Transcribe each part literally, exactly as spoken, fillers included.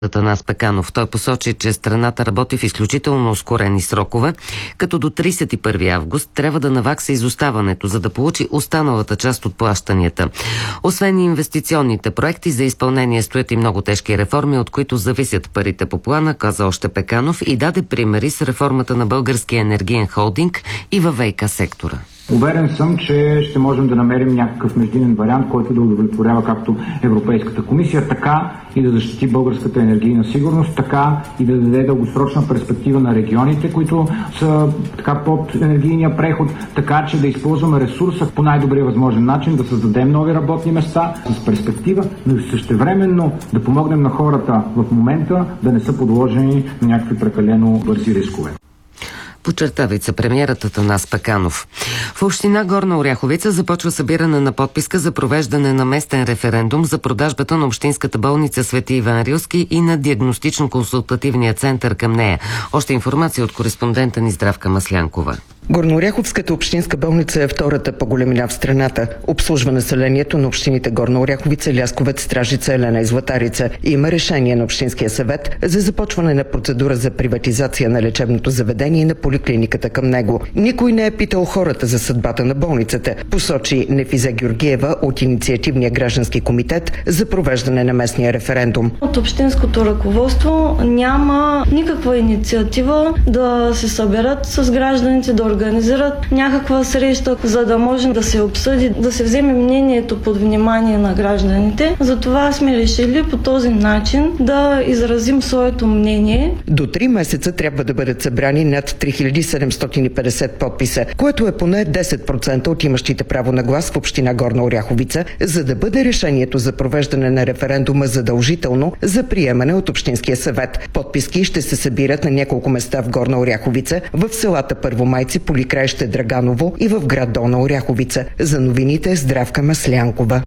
Атанас Пеканов. Той посочи, че страната работи в изключително ускорени срокове, като до тридесет и първи август трябва да навакса изоставането, за да получи останалата част от плащанията. Освен инвестиционните проекти, за изпълнение стоят и много тежки реформи, от които зависят парите по плана, каза още Пеканов и даде примери с реформата на Българския енергиен холдинг и във ВиК сектора. Уверен съм, че ще можем да намерим някакъв междинен вариант, който да удовлетворява както Европейската комисия, така и да защити българската енергийна сигурност, така и да даде дългосрочна перспектива на регионите, които са така под енергийния преход, така че да използваме ресурса по най-добрия възможен начин, да създадем нови работни места с перспектива, но и същевременно да помогнем на хората в момента да не са подложени на някакви прекалено бързи рискове. Подчерта вицепремиерът Атанас Пеканов. В община Горна Оряховица започва събиране на подписка за провеждане на местен референдум за продажбата на общинската болница Свети Иван Рилски и на диагностично-консултативния център към нея. Още информация от кореспондента ни Здравка Маслянкова. Горнооряховската общинска болница е втората по големина в страната. Обслужва населението на общините Горна Оряховица, Лясковец, Стражица, Елена и Златарица. Има решение на Общинския съвет за започване на процедура за приватизация на лечебното заведение и на поликлиниката към него. Никой не е питал хората за съдбата на болницата, посочи Нефиза Георгиева от Инициативния граждански комитет за провеждане на местния референдум. От общинското ръководство няма никаква инициатива да се съберат с гражданите, да организират някаква среща, за да може да се обсъди, да се вземе мнението под внимание на гражданите. Затова сме решили по този начин да изразим своето мнение. До три месеца трябва да бъдат събрани над три хиляди седемстотин и петдесет подписа, което е поне десет процента от имащите право на глас в община Горна Оряховица, за да бъде решението за провеждане на референдума задължително за приемане от Общинския съвет. Подписки ще се събират на няколко места в Горна Оряховица, в селата Първомайци, Поликраище, Драганово и в град Долна Оряховица. За новините Здравка Маслянкова.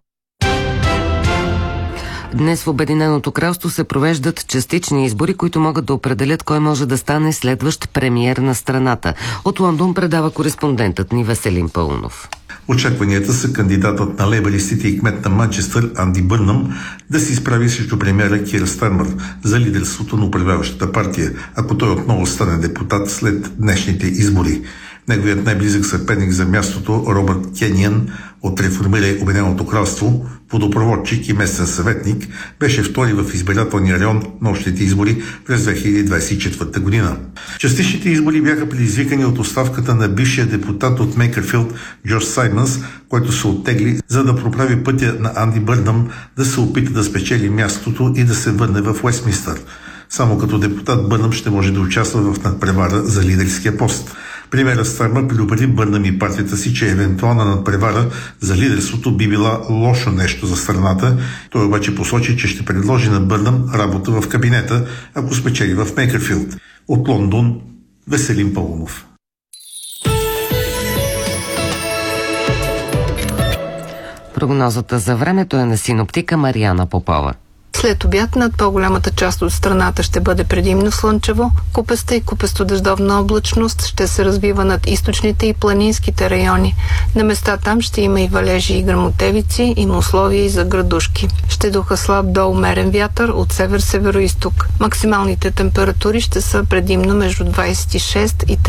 Днес в Обединеното кралство се провеждат частични избори, които могат да определят кой може да стане следващ премиер на страната. От Лондон предава кореспондентът ни Веселин Пълнов. Очакванията са кандидатът на лейбъристите и кмет на Манчестър Анди Бърнъм да се изправи срещу премиера Кир Стармър за лидерството на управляващата партия, ако той отново стане депутат след днешните избори. Неговият най-близък съперник за мястото, Робърт Кениан от Реформирай Обединеното кралство, водопроводчик и местен съветник, беше втори в избирателния район на общите избори през две хиляди двадесет и четвърта година. Частичните избори бяха предизвикани от оставката на бившия депутат от Мейкърфилд Джош Саймънс, който се оттегли, за да проправи пътя на Анди Бърнъм да се опита да спечели мястото и да се върне в Уестминстър. Само като депутат Бърнъм ще може да участва в надпревара за лидерския пост. Премиерът Стармър предупреди Бърнъм и партията си, че евентуална надпревара за лидерството би била лошо нещо за страната. Той обаче посочи, че ще предложи на Бърнъм работа в кабинета, ако спечели в Мейкърфилд. От Лондон Веселин Пълнов. Прогнозата за времето е на синоптика Мариана Попова. След обяд над по-голямата част от страната ще бъде предимно слънчево. Купеста и купесто-дъждовна облачност ще се развива над източните и планинските райони. На места там ще има и валежи и гръмотевици, има условия и за градушки. Ще духа слаб до умерен вятър от север-североизток. Максималните температури ще са предимно между двадесет и шест и